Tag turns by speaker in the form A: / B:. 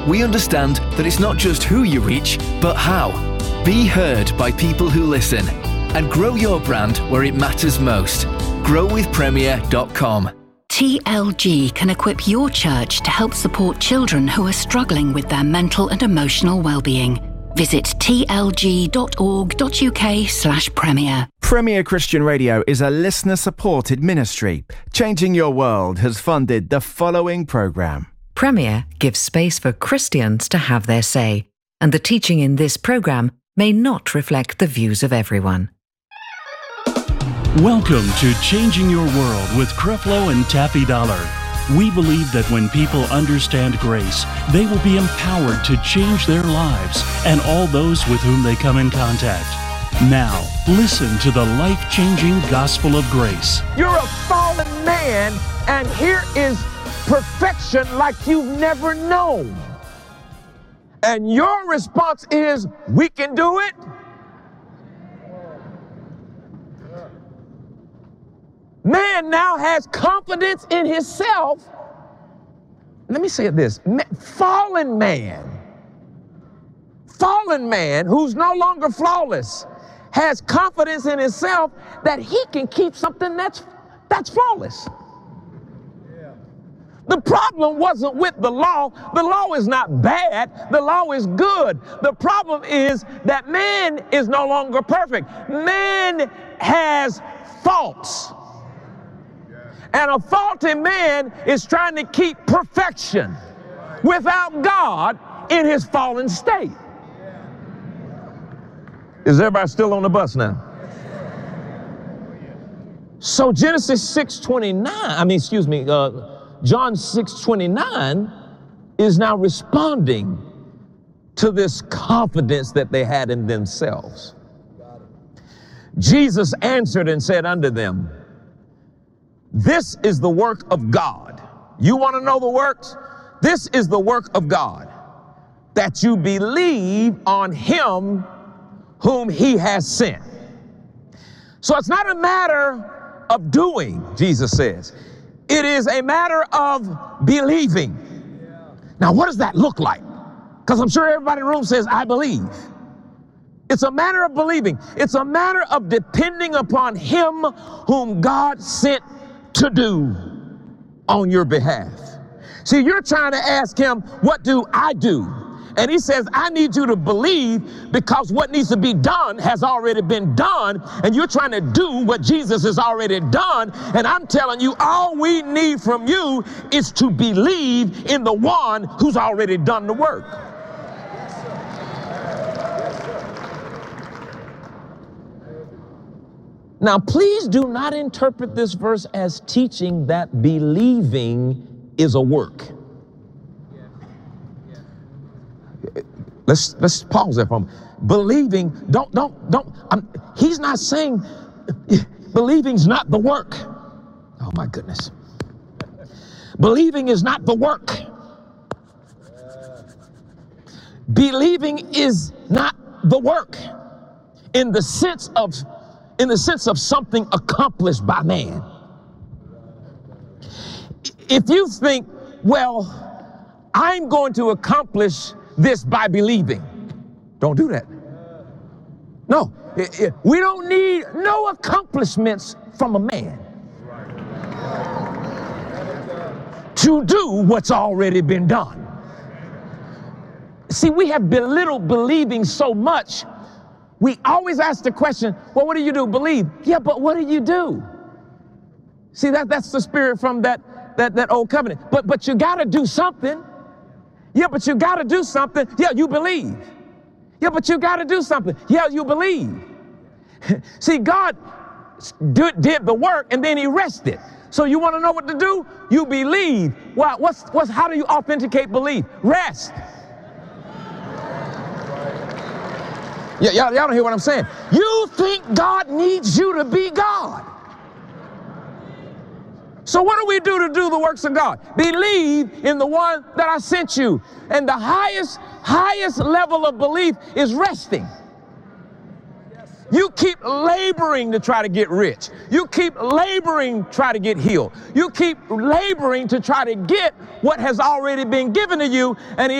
A: we understand that it's not just who you reach, but how. Be heard by people who listen and grow your brand where it matters most. growwithpremier.com.
B: TLG can equip your church to help support children who are struggling with their mental and emotional well-being. Visit tlg.org.uk/premier.
C: Premier Christian Radio is a listener-supported ministry. Changing Your World has funded the following programme.
D: Premier gives space for Christians to have their say, and the teaching in this programme may not reflect the views of everyone.
E: Welcome to Changing Your World with Creflo and Taffy Dollar. We believe that when people understand grace, they will be empowered to change their lives and all those with whom they come in contact. Now, listen to the life-changing gospel of grace.
F: You're a fallen man, and here is perfection like you've never known. And your response is, we can do it. Man now has confidence in himself. Let me say it this. Fallen man who's no longer flawless has confidence in himself that he can keep something that's flawless. The problem wasn't with the law. The law is not bad. The law is good. The problem is that man is no longer perfect. Man has faults. And a faulty man is trying to keep perfection without God in his fallen state. Is everybody still on the bus now? So Genesis 6:29, John 6:29 is now responding to this confidence that they had in themselves. Jesus answered and said unto them, this is the work of God. You want to know the works? This is the work of God, that you believe on him whom he has sent. So it's not a matter of doing, Jesus says. It is a matter of believing. Now, what does that look like? Because I'm sure everybody in the room says, I believe. It's a matter of believing. It's a matter of depending upon him whom God sent to do on your behalf. See, you're trying to ask him, what do I do? And he says, I need you to believe, because what needs to be done has already been done, and you're trying to do what Jesus has already done. And I'm telling you, all we need from you is to believe in the one who's already done the work. Now, please do not interpret this verse as teaching that believing is a work. Let's pause there for a moment. Believing, he's not saying believing's not the work. Oh my goodness. Believing is not the work. Believing is not the work in the sense of something accomplished by man. If you think, well, I'm going to accomplish this by believing, don't do that. No, we don't need no accomplishments from a man to do what's already been done. See, we have belittled believing so much. We always ask the question, well, what do you do? Believe. Yeah, but what do you do? See, that's the spirit from that old covenant. But you got to do something. Yeah, but you got to do something. Yeah, you believe. Yeah, but you got to do something. Yeah, you believe. See, God did the work and then he rested. So you want to know what to do? You believe. Well, how do you authenticate belief? Rest. Yeah, y'all don't hear what I'm saying. You think God needs you to be God. So what do we do to do the works of God? Believe in the one that I sent you. And the highest level of belief is resting. You keep laboring to try to get rich. You keep laboring to try to get healed. You keep laboring to try to get what has already been given to you. And